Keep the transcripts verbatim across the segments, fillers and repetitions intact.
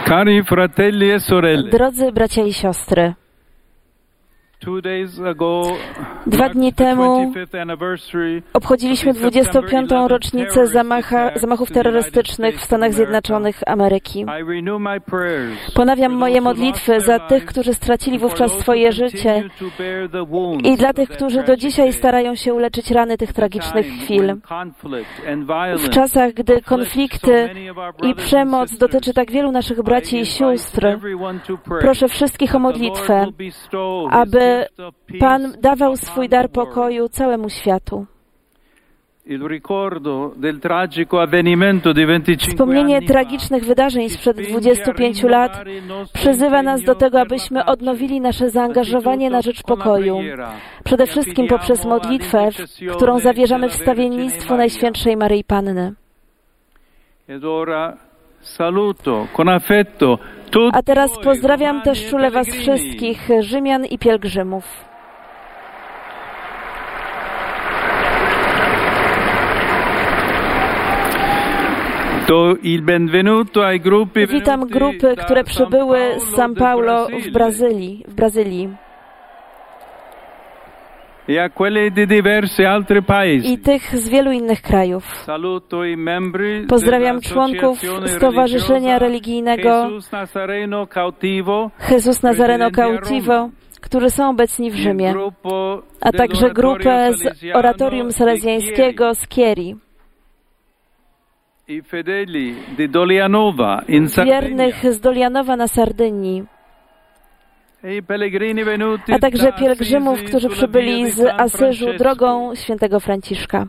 Cari fratelli e sorelle. Drodzy bracia i siostry, Two days ago, dwa dni temu obchodziliśmy dwudziestą piątą rocznicę zamacha, zamachów terrorystycznych w Stanach Zjednoczonych Ameryki. Ponawiam moje modlitwy za tych, którzy stracili wówczas swoje życie i dla tych, którzy do dzisiaj starają się uleczyć rany tych tragicznych chwil. W czasach, gdy konflikty i przemoc dotyczy tak wielu naszych braci i sióstr, proszę wszystkich o modlitwę, aby Pan dawał swój dar pokoju całemu światu. Wspomnienie tragicznych wydarzeń sprzed dwudziestu pięciu lat przyzywa nas do tego, abyśmy odnowili nasze zaangażowanie na rzecz pokoju. Przede wszystkim poprzez modlitwę, którą zawierzamy wstawiennictwu Najświętszej Maryi Panny. A teraz pozdrawiam też czule Was wszystkich, Rzymian i pielgrzymów. Witam grupy, które przybyły z São Paulo w Brazylii. W Brazylii. I tych z wielu innych krajów. Pozdrawiam członków Stowarzyszenia Religijnego Jesus Nazareno Cautivo, którzy są obecni w Rzymie, a także grupę z Oratorium Salezjańskiego z Chieri. Wiernych z Dolianowa na Sardynii, a także pielgrzymów, którzy przybyli z Asyżu drogą świętego Franciszka.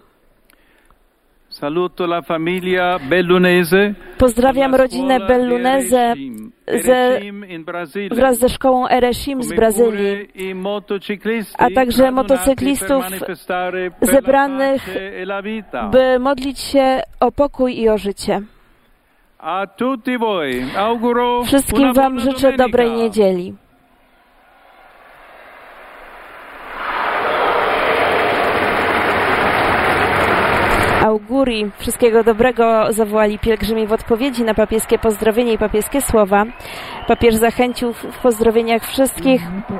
Pozdrawiam rodzinę Bellunese ze, wraz ze szkołą Erechim z Brazylii, a także motocyklistów zebranych, by modlić się o pokój i o życie. Wszystkim Wam życzę dobrej niedzieli. Auguri, wszystkiego dobrego zawołali pielgrzymi w odpowiedzi na papieskie pozdrowienie i papieskie słowa. Papież zachęcił w pozdrowieniach wszystkich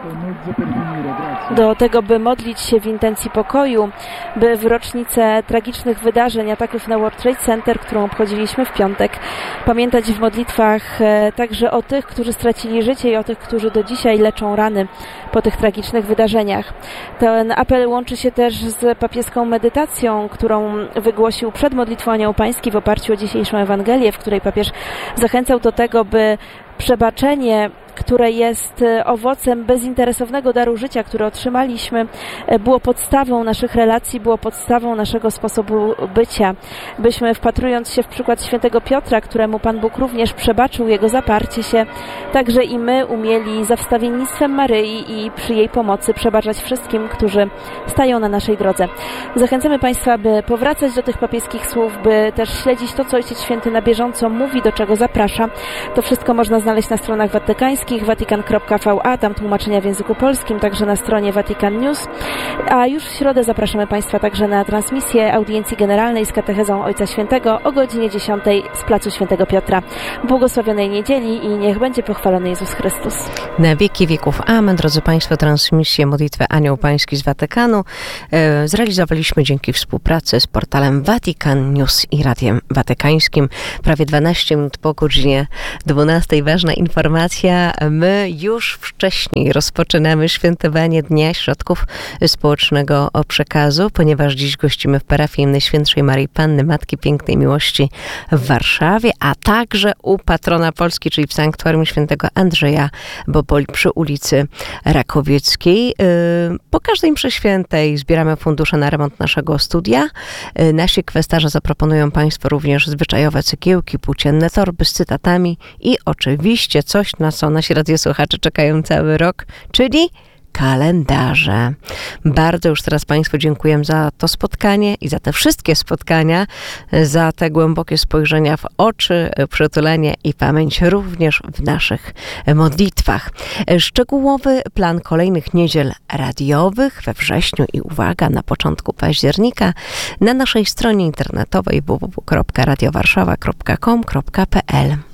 do tego, by modlić się w intencji pokoju, by w rocznicę tragicznych wydarzeń, ataków na World Trade Center, którą obchodziliśmy w piątek, pamiętać w modlitwach także o tych, którzy stracili życie i o tych, którzy do dzisiaj leczą rany po tych tragicznych wydarzeniach. Ten apel łączy się też z papieską medytacją, którą wygłosił przed modlitwą Anioł Pański w oparciu o dzisiejszą Ewangelię, w której papież zachęcał do tego, by przebaczenie, które jest owocem bezinteresownego daru życia, który otrzymaliśmy, było podstawą naszych relacji, było podstawą naszego sposobu bycia. Byśmy, wpatrując się w przykład świętego Piotra, któremu Pan Bóg również przebaczył jego zaparcie się, także i my umieli za wstawiennictwem Maryi i przy jej pomocy przebaczać wszystkim, którzy stają na naszej drodze. Zachęcamy Państwa, by powracać do tych papieskich słów, by też śledzić to, co Ojciec Święty na bieżąco mówi, do czego zaprasza. To wszystko można znaleźć na stronach watykańskich, vatican kropka v a, tam tłumaczenia w języku polskim, także na stronie Vatican News. A już w środę zapraszamy Państwa także na transmisję audiencji generalnej z katechezą Ojca Świętego o godzinie dziesiątej z Placu Świętego Piotra. Błogosławionej niedzieli i niech będzie pochwalony Jezus Chrystus. Na wieki wieków. Amen. Drodzy Państwo, transmisję modlitwy Anioł Pański z Watykanu e, zrealizowaliśmy dzięki współpracy z portalem Vatican News i Radiem Watykańskim. Prawie dwanaście minut po godzinie dwunastej. Ważna informacja. My już wcześniej rozpoczynamy świętowanie Dnia Środków Społecznego Przekazu, ponieważ dziś gościmy w parafii Najświętszej Maryi Panny, Matki Pięknej Miłości w Warszawie, a także u patrona Polski, czyli w Sanktuarium Świętego Andrzeja Boboli przy ulicy Rakowieckiej. Po każdej mszy świętej zbieramy fundusze na remont naszego studia. Nasi kwestarze zaproponują Państwu również zwyczajowe cegiełki, płócienne torby z cytatami i oczywiście coś, na co nasi radiosłuchacze czekają cały rok, czyli kalendarze. Bardzo już teraz Państwu dziękuję za to spotkanie i za te wszystkie spotkania, za te głębokie spojrzenia w oczy, przytulenie i pamięć również w naszych modlitwach. Szczegółowy plan kolejnych niedziel radiowych we wrześniu i uwaga, na początku października na naszej stronie internetowej w w w kropka radio warszawa kropka com kropka p l.